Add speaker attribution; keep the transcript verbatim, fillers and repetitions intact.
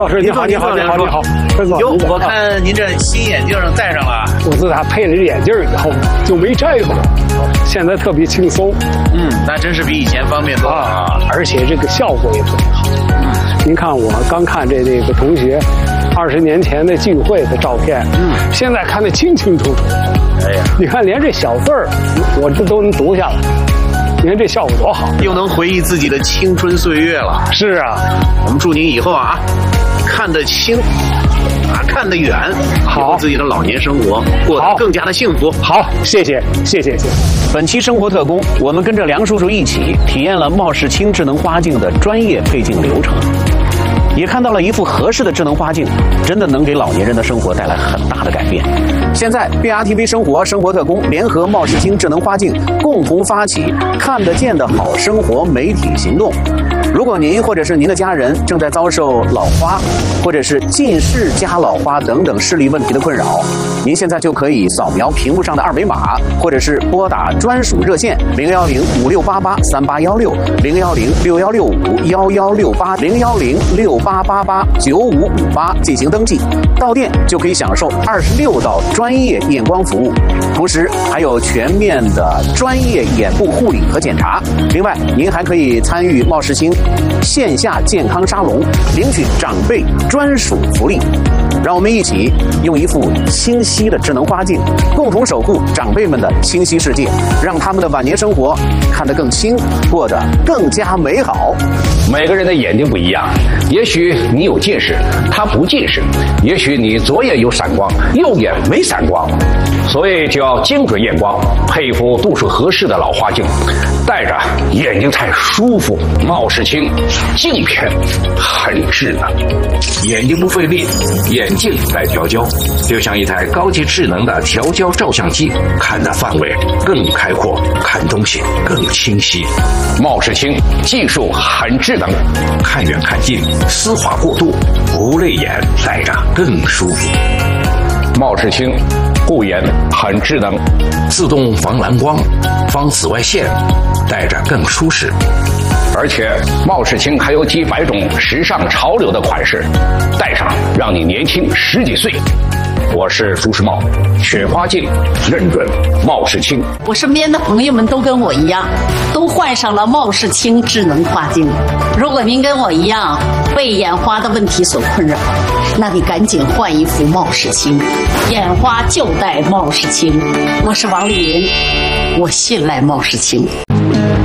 Speaker 1: 老师你好，你好，你好，你好。
Speaker 2: 哟，我看您这新眼镜戴上了。
Speaker 1: 我自打配了这眼镜以后就没摘过，现在特别轻松。
Speaker 2: 嗯，那真是比以前方便多了啊！
Speaker 1: 而且这个效果也特别好。嗯，您看我刚看这这个同学二十年前的聚会的照片，嗯，现在看得清清楚楚。哎呀，你看连这小字儿，我这都能读下来。你看这效果多好，
Speaker 2: 又能回忆自己的青春岁月了。
Speaker 1: 是啊，
Speaker 2: 我们祝您以后啊，看得清，啊，看得远，好，自己的老年生活过得更加的幸福。
Speaker 1: 好，谢谢，谢谢，谢谢。
Speaker 2: 本期生活特工，我们跟着梁叔叔一起体验了茂世清智能花镜的专业配镜流程。也看到了一副合适的智能花镜，真的能给老年人的生活带来很大的改变。现在 B R T V 生活生活特工联合茂世清智能花镜共同发起看得见的好生活媒体行动。如果您或者是您的家人正在遭受老花或者是近视加老花等等视力问题的困扰，您现在就可以扫描屏幕上的二维码，或者是拨打专属热线零幺零五六八八三八幺六零幺零六幺六五幺幺六八零幺零六八八八九五五八进行登记，到店就可以享受二十六道专业验光服务，同时还有全面的专业眼部护理和检查。另外，您还可以参与茂世清线下健康沙龙，领取长辈专属福利。让我们一起用一副清晰的智能花镜，共同守护长辈们的清晰世界，让他们的晚年生活看得更清，过得更加美好。
Speaker 3: 每个人的眼睛不一样，也许你有近视，他不近视；也许你左眼有闪光，右眼没闪光，所以就要精准验光，配一副度数合适的老花镜，戴着眼睛才舒服。茂世清镜片很智能，
Speaker 4: 眼睛不费力，眼镜来调焦，就像一台高级智能的调焦照相机，看的范围更开阔，看东西更清晰。
Speaker 3: 茂世清技术很智能，
Speaker 4: 看远看近，丝滑过渡，不累眼，戴着更舒服。
Speaker 3: 茂世清护眼很智能，
Speaker 4: 自动防蓝光、防紫外线，戴着更舒适。
Speaker 3: 而且茂世清还有几百种时尚潮流的款式，戴上让你年轻十几岁。我是朱时茂，选花镜认准茂世清。
Speaker 5: 我身边的朋友们都跟我一样，都换上了茂世清智能花镜。如果您跟我一样被眼花的问题所困扰，那你赶紧换一副茂世清，眼花就戴茂世清。我是王丽云，我信赖茂世清。